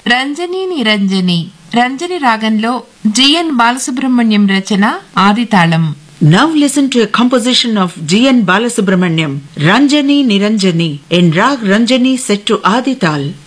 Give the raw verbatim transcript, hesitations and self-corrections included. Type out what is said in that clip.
రంజని నిరంజని రంజని రాగంలో GN Balasubrahmanyam Rachana ఆదితాళం. Now listen to a composition of G N Balasubramaniam, Ranjani Niranjani, in Rag Ranjani set to Adi Tal.